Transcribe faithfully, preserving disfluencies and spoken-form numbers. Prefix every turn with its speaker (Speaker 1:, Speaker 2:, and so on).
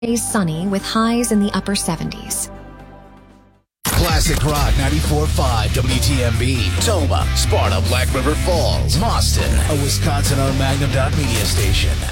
Speaker 1: Days sunny with highs in the upper seventies.
Speaker 2: Classic Rock ninety-four point five W T M B. Toma, Sparta, Black River Falls, Boston. A Wisconsin-owned Magnum Dot Media station.